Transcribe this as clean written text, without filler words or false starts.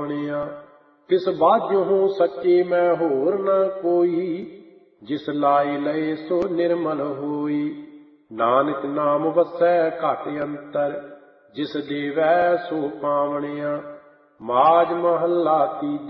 ਪਾਵਣਿਆ। ਤਿਸ ਬਾਝੁ ਸੱਚੀ ਮੈਂ ਹੋਰ ਨ ਕੋਈ, ਜਿਸ ਲਾਇ ਲਏ ਸੋ ਨਿਰਮਲ ਹੋਈ। ਨਾਨਕ ਨਾਮ ਵਸੈ ਘਟ ਅੰਤਰ, ਜਿਸ ਦੇਵੈ ਸੋ ਪਾਵਣਿਆ। ਮਾਝ ਮਹੱਲਾ ਤੀਜਾ।